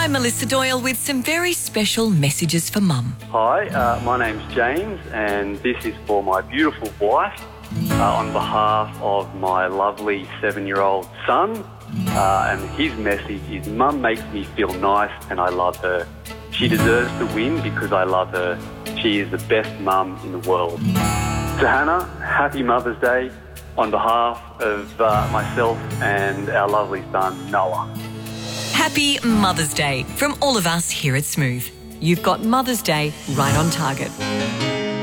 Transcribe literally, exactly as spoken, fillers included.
I'm Melissa Doyle with some very special messages for Mum. Hi, uh, my name's James and this is for my beautiful wife uh, on behalf of my lovely seven-year-old son. Uh, and his message is, Mum makes me feel nice and I love her. She deserves to win because I love her. She is the best mum in the world. To Hannah, happy Mother's Day on behalf of uh, myself and our lovely son, Noah. Happy Mother's Day from all of us here at Smooth. You've got Mother's Day right on target.